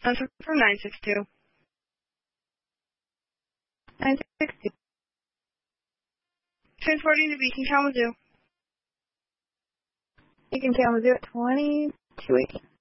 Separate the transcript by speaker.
Speaker 1: from 962.
Speaker 2: 962.
Speaker 1: Transporting to Beacon Kalamazoo.
Speaker 2: Beacon Kalamazoo at 2218.